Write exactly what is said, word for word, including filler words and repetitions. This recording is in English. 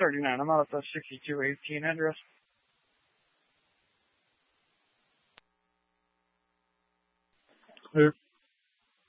thirty-nine. I'm out at the sixty-two eighteen address. Here.